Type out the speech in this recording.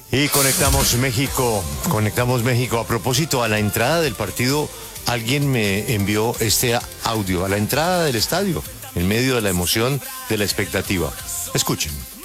Y conectamos México. A propósito, a la entrada del partido, alguien me envió este audio, a la entrada del estadio, en medio de la emoción, de la expectativa. Escuchen.